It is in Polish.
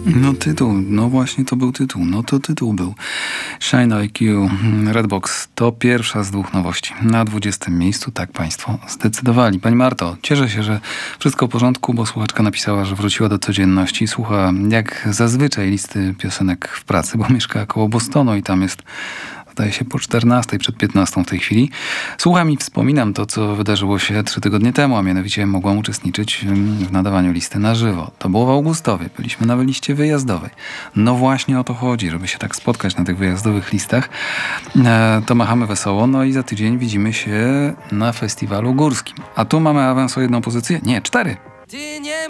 No tytuł, no właśnie to był tytuł. No to tytuł był Shine IQ Redbox. To pierwsza z dwóch nowości. Na 20. miejscu tak państwo zdecydowali. Pani Marto, cieszę się, że wszystko w porządku, bo słuchaczka napisała, że wróciła do codzienności. Słucha jak zazwyczaj listy piosenek w pracy, bo mieszka koło Bostonu i tam jest, zdaje się, po 14, przed 15 w tej chwili. Słucham i wspominam to, co wydarzyło się 3 tygodnie temu, a mianowicie mogłam uczestniczyć w nadawaniu listy na żywo. To było w Augustowie. Byliśmy na liście wyjazdowej. No właśnie o to chodzi, żeby się tak spotkać na tych wyjazdowych listach. To machamy wesoło, no i za tydzień widzimy się na festiwalu górskim. A tu mamy awans o 1 pozycję? Nie, 4.